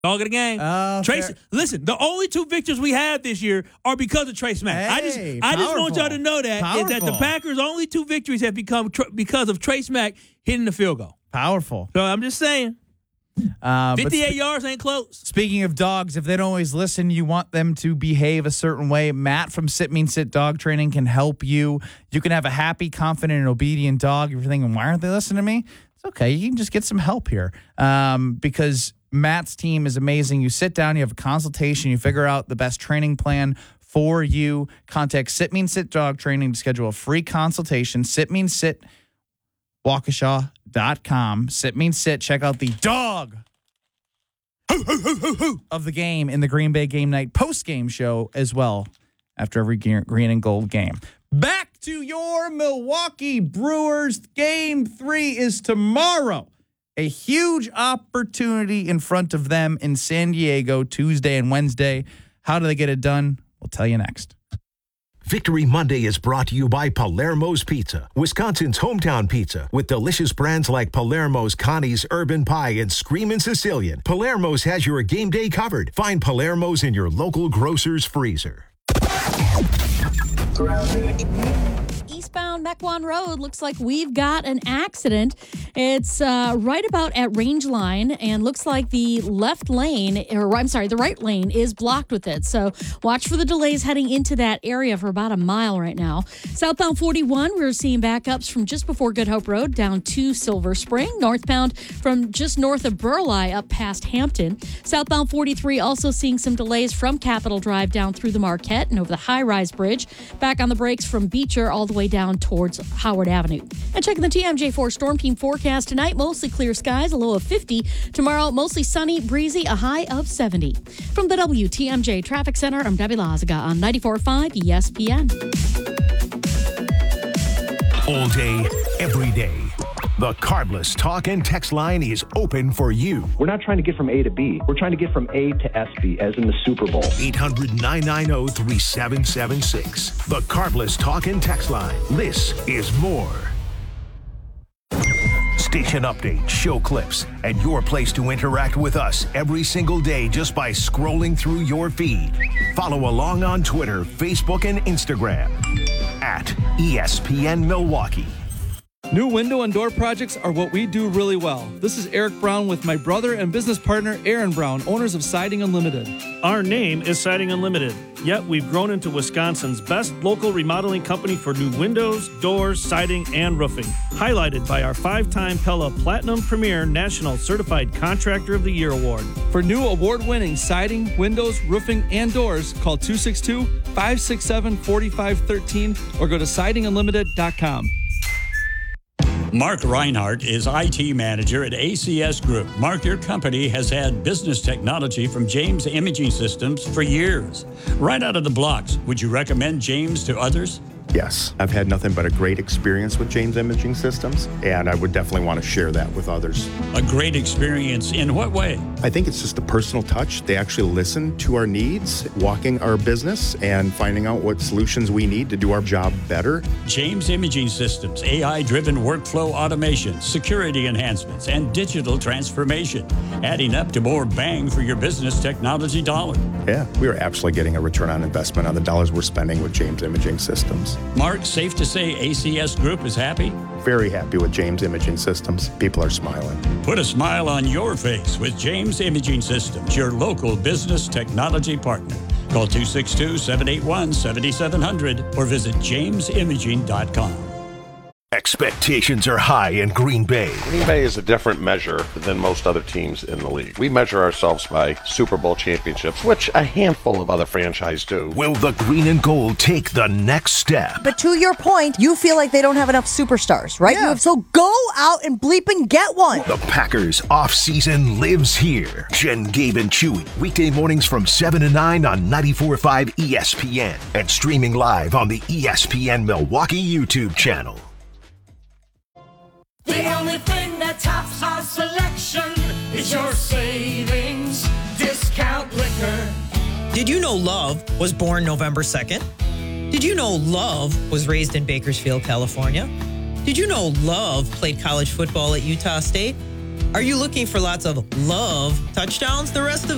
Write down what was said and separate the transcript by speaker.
Speaker 1: Dog of the game. Listen, the only 2 victories we have this year are because of Trace Mack. I just want y'all to know that is that the Packers' only 2 victories have become because of Trace Mack hitting the field goal.
Speaker 2: Powerful.
Speaker 1: So I'm just saying. 58 yards ain't close.
Speaker 2: Speaking of dogs, if they don't always listen, you want them to behave a certain way. Matt from Sit Mean Sit Dog Training can help you. You can have a happy, confident, and obedient dog. If you're thinking, why aren't they listening to me? It's okay. You can just get some help here because Matt's team is amazing. You sit down, you have a consultation, you figure out the best training plan for you. Contact Sit Mean Sit Dog Training to schedule a free consultation. Sit Mean Sit Waukesha.com. Sit Mean Sit. Check out the dog of the game in the Green Bay Game Night post-game show as well after every green and gold game. Back to your Milwaukee Brewers. Game 3 is tomorrow. A huge opportunity in front of them in San Diego Tuesday and Wednesday. How do they get it done? We'll tell you next.
Speaker 3: Victory Monday is brought to you by Palermo's Pizza, Wisconsin's hometown pizza, with delicious brands like Palermo's, Connie's, Urban Pie, and Screamin' Sicilian. Palermo's has your game day covered. Find Palermo's in your local grocer's freezer.
Speaker 4: Eastbound Mequon Road, looks like we've got an accident. It's right about at Range Line, and looks like the the right lane is blocked with it. So watch for the delays heading into that area for about a mile right now. Southbound 41, we're seeing backups from just before Good Hope Road down to Silver Spring. Northbound from just north of Burleigh up past Hampton. Southbound 43 also seeing some delays from Capitol Drive down through the Marquette and over the high-rise bridge. Back on the brakes from Beecher all the way down towards Howard Avenue. And checking the TMJ4 Storm Team forecast tonight, mostly clear skies, a low of 50. Tomorrow, mostly sunny, breezy, a high of 70. From the WTMJ Traffic Center, I'm Debbie Lazaga on 94.5 ESPN.
Speaker 3: All day, every day. The Carbless Talk and Text line is open for you.
Speaker 5: We're not trying to get from A to B. We're trying to get from A to SB, as in the Super Bowl.
Speaker 3: 800-990-3776. The Carbless Talk and Text line. This is more. Station updates, show clips, and your place to interact with us every single day just by scrolling through your feed. Follow along on Twitter, Facebook, and Instagram at ESPN Milwaukee.
Speaker 6: New window and door projects are what we do really well. This is Eric Brown with my brother and business partner, Aaron Brown, owners of Siding Unlimited.
Speaker 7: Our name is Siding Unlimited, yet we've grown into Wisconsin's best local remodeling company for new windows, doors, siding, and roofing. Highlighted by our 5-time Pella Platinum Premier National Certified Contractor of the Year Award.
Speaker 6: For new award-winning siding, windows, roofing, and doors, call 262-567-4513 or go to sidingunlimited.com.
Speaker 8: Mark Reinhardt is IT manager at ACS Group. Mark, your company has had business technology from James Imaging Systems for years. Right out of the blocks, would you recommend James to others?
Speaker 9: Yes, I've had nothing but a great experience with James Imaging Systems, and I would definitely want to share that with others.
Speaker 8: A great experience in what way?
Speaker 9: I think it's just a personal touch. They actually listen to our needs, walking our business, and finding out what solutions we need to do our job better.
Speaker 8: James Imaging Systems, AI-driven workflow automation, security enhancements, and digital transformation, adding up to more bang for your business technology dollar.
Speaker 9: Yeah, we are absolutely getting a return on investment on the dollars we're spending with James Imaging Systems.
Speaker 8: Mark, safe to say ACS Group is happy?
Speaker 9: Very happy with James Imaging Systems. People are smiling.
Speaker 8: Put a smile on your face with James Imaging Systems, your local business technology partner. Call 262-781-7700 or visit jamesimaging.com.
Speaker 3: Expectations are high in Green Bay.
Speaker 10: Green Bay is a different measure than most other teams in the league. We measure ourselves by Super Bowl championships, which a handful of other franchises do.
Speaker 3: Will the green and gold take the next step?
Speaker 11: But to your point, you feel like they don't have enough superstars, right?
Speaker 12: Yeah.
Speaker 11: So go out and bleep and get one.
Speaker 3: The Packers offseason lives here. Jen, Gabe, and Chewy. Weekday mornings from 7 to 9 on 94.5 ESPN and streaming live on the ESPN Milwaukee YouTube channel.
Speaker 13: The only thing that tops our selection is your savings discount liquor.
Speaker 14: Did you know Love was born November 2nd? Did you know Love was raised in Bakersfield, California? Did you know Love played college football at Utah State? Are you looking for lots of love touchdowns the rest of